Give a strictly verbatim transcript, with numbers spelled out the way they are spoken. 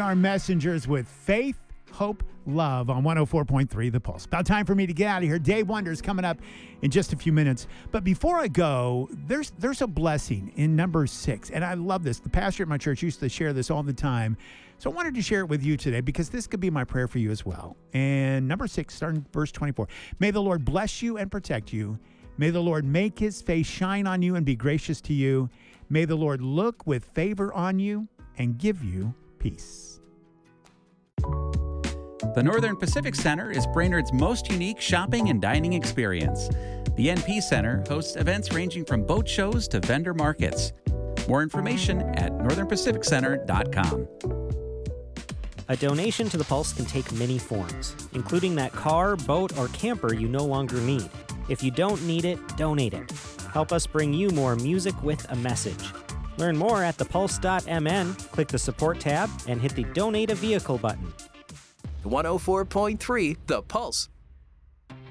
our messengers with faith, hope, love on one oh four point three The Pulse. About time for me to get out of here. Dave Wonders coming up in just a few minutes. But before I go, there's there's a blessing in number six. And I love this. The pastor at my church used to share this all the time. So I wanted to share it with you today because this could be my prayer for you as well. And number six, starting verse twenty-four. May the Lord bless you and protect you. May the Lord make his face shine on you and be gracious to you. May the Lord look with favor on you and give you peace. The Northern Pacific Center is Brainerd's most unique shopping and dining experience. The N P Center hosts events ranging from boat shows to vendor markets. More information at northern pacific center dot com. A donation to the Pulse can take many forms, including that car, boat, or camper you no longer need. If you don't need it, donate it. Help us bring you more music with a message. Learn more at the pulse dot m n. Click the support tab and hit the Donate a Vehicle button. one oh four point three The Pulse.